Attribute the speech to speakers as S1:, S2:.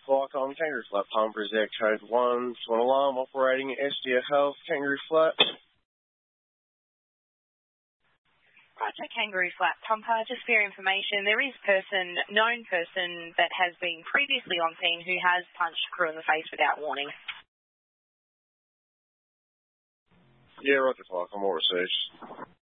S1: Flycom, Kangaroo Flat, Pumper, Zach, Code 1, Swan Alarm, operating SDA Health, Kangaroo Flat.
S2: Roger, Kangaroo Flat, Pumper. Just for your information, there is known person that has been previously on scene who has punched crew in the face without warning.
S1: Yeah, Roger, Flycom, all received.